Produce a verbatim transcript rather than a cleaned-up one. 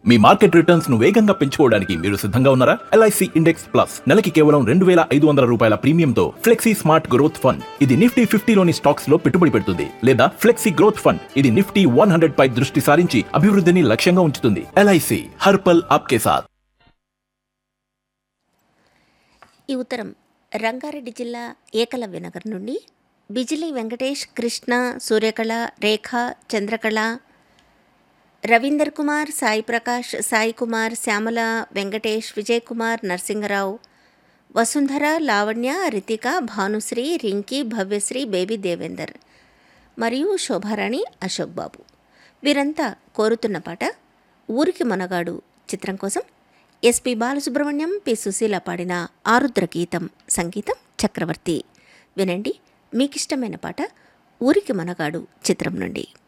మీ market returns ను వేగంగా పెంచుకోవడానికి మీరు సిద్ధంగా ఉన్నారా? ఎల్ఐసి ఇండెక్స్ ప్లస్ నెలకి కేవలం రెండు వేల ఐదు వందల రూపాయల ప్రీమియంతో ఫ్లెక్సీ స్మార్ట్ గ్రోత్ ఫండ్. ఇది నిఫ్టీ ఫిఫ్టీలోని స్టాక్స్ లో పెట్టుబడి పెడుతుంది లేదా ఫ్లెక్సీ గ్రోత్ ఫండ్. ఇది నిఫ్టీ వన్ హండ్రెడ్ పై దృష్టి సారించి అభివృద్ధిని లక్ష్యంగా ఉంచుతుంది. ఎల్ఐసి హర్పల్ ఆప్కే సాథ్. ఈ ఉత్తరం రంగారెడ్డి జిల్లా ఏకలవ్య నగర్ నుండి బిజిలీ వెంకటేష్, కృష్ణ, సూర్యకళ, రేఖ, చంద్రకళ, రవీందర్ కుమార్, సాయి ప్రకాష్, సాయి కుమార్, శ్యామల, వెంకటేష్, విజయ్ కుమార్, నరసింగరావు, వసుంధర, లావణ్య, రితిక, భానుశ్రీ, రింకీ, భవ్యశ్రీ, బేబీ దేవేందర్ మరియు శోభారాణి, అశోక్ బాబు వీరంతా కోరుతున్న పాట ఊరికి మనగాడు చిత్రం కోసం ఎస్పి బాలసుబ్రహ్మణ్యం, పి సుశీల పాడిన ఆరుద్ర గీతం, సంగీతం చక్రవర్తి. వినండి మీకిష్టమైన పాట ఊరికి మనగాడు చిత్రం నుండి.